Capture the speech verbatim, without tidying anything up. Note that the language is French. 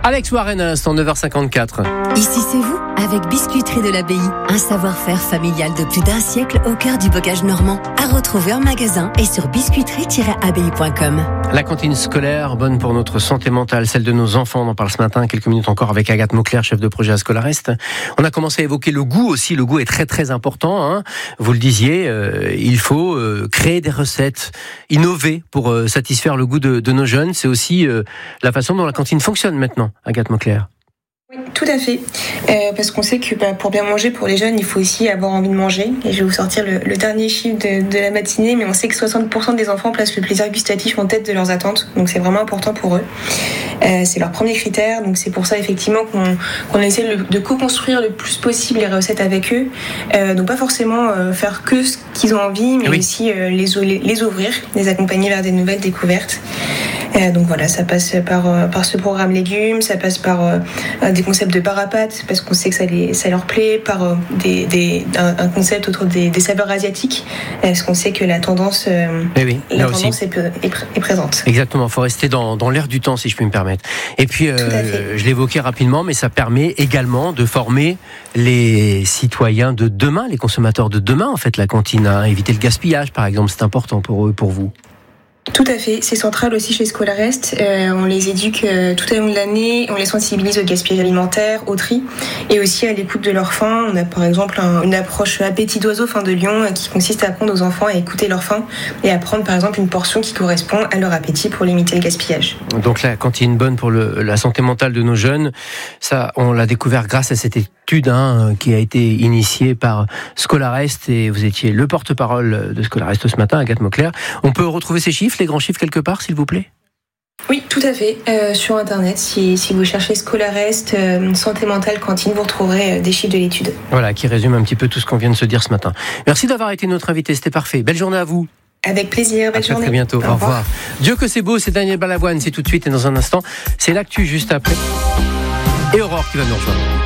Alex Warren à l'instant, neuf heures cinquante-quatre. Ici c'est vous, avec Biscuiterie de l'Abbaye. Un savoir-faire familial de plus d'un siècle au cœur du bocage normand. À retrouver en magasin et sur biscuiterie tiret abbaye point com. La cantine scolaire, bonne pour notre santé mentale, celle de nos enfants. On en parle ce matin, quelques minutes encore avec Agathe Mauclair, chef de projet à Scolarest. On a commencé à évoquer le goût aussi. Le goût est très très important. Hein. Vous le disiez, euh, il faut euh, créer des recettes, innover pour euh, satisfaire le goût de, de nos jeunes. C'est aussi euh, la façon dont la cantine fonctionne maintenant, Agathe Mauclair. Oui, tout à fait. Euh, parce qu'on sait que bah, pour bien manger, pour les jeunes, il faut aussi avoir envie de manger. Et je vais vous sortir le, le dernier chiffre de, de la matinée, mais on sait que soixante pour cent des enfants placent le plaisir gustatif en tête de leurs attentes. Donc c'est vraiment important pour eux. Euh, c'est leur premier critère. Donc c'est pour ça effectivement qu'on, qu'on essaie de, de co-construire le plus possible les recettes avec eux. Euh, donc pas forcément euh, faire que ce qu'ils ont envie, mais oui. aussi euh, les, les, les ouvrir, les accompagner vers des nouvelles découvertes. Euh, donc voilà, ça passe par, euh, par ce programme légumes, ça passe par euh, des concepts de bar à pâtes, parce qu'on sait que ça, les, ça leur plaît, par euh, des, des, un, un concept autour des, des saveurs asiatiques, parce qu'on sait que la tendance, euh, oui, la tendance est, est, est présente. Exactement, il faut rester dans, dans l'air du temps, si je puis me permettre. Et puis, euh, je l'évoquais rapidement, mais ça permet également de former les citoyens de demain, les consommateurs de demain, en fait, la cantine, à éviter le gaspillage, par exemple, c'est important pour eux, pour vous. Tout à fait, c'est central aussi chez Scolarest. Euh, on les éduque euh, tout au long de l'année, on les sensibilise au gaspillage alimentaire, au tri, et aussi à l'écoute de leur faim. On a par exemple un, une approche appétit d'oiseau, faim de lion, euh, qui consiste à apprendre aux enfants à écouter leur faim et à prendre par exemple une portion qui correspond à leur appétit pour limiter le gaspillage. Donc la cantine bonne pour le, la santé mentale de nos jeunes, ça on l'a découvert grâce à cette étude hein, qui a été initiée par Scolarest, et vous étiez le porte-parole de Scolarest ce matin, Agathe Mauclair. On peut retrouver ces chiffres, les grands chiffres quelque part, s'il vous plaît ? Oui, tout à fait. Euh, sur Internet, si, si vous cherchez Scolarest, euh, santé mentale, cantine, vous retrouverez euh, des chiffres de l'étude. Voilà, qui résume un petit peu tout ce qu'on vient de se dire ce matin. Merci d'avoir été notre invité, c'était parfait. Belle journée à vous. Avec plaisir, belle à très, journée. Très bientôt, au, au revoir. revoir. Dieu que c'est beau, c'est Daniel Balavoine, c'est tout de suite et dans un instant, c'est l'actu juste après. Et Aurore qui va nous rejoindre.